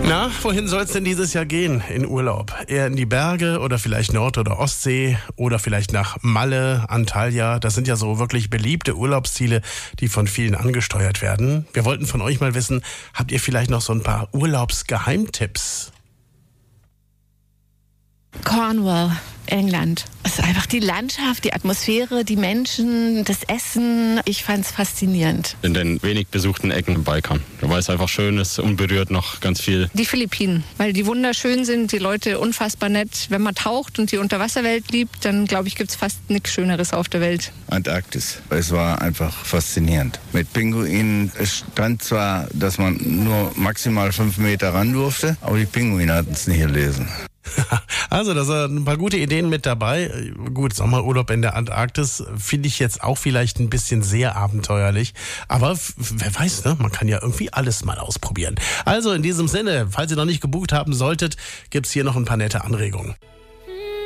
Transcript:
Na, wohin soll es denn dieses Jahr gehen in Urlaub? Eher in die Berge oder vielleicht Nord- oder Ostsee oder vielleicht nach Malle, Antalya? Das sind ja so wirklich beliebte Urlaubsziele, die von vielen angesteuert werden. Wir wollten von euch mal wissen, habt ihr vielleicht noch so ein paar Urlaubsgeheimtipps? Cornwall, England. Es ist einfach die Landschaft, die Atmosphäre, die Menschen, das Essen. Ich fand es faszinierend. In den wenig besuchten Ecken im Balkan. Weil es einfach schön ist, unberührt noch ganz viel. Die Philippinen, weil die wunderschön sind, die Leute unfassbar nett. Wenn man taucht und die Unterwasserwelt liebt, dann glaube ich, gibt es fast nichts Schöneres auf der Welt. Antarktis. Es war einfach faszinierend. Mit Pinguinen. Es stand zwar, dass man nur maximal 5 Meter ran durfte, aber die Pinguine hatten es nicht gelesen. Also, da sind ein paar gute Ideen mit dabei. Gut, Sommerurlaub in der Antarktis finde ich jetzt auch vielleicht ein bisschen sehr abenteuerlich. Aber wer weiß, ne? Man kann ja irgendwie alles mal ausprobieren. Also in diesem Sinne, falls ihr noch nicht gebucht haben solltet, gibt's hier noch ein paar nette Anregungen.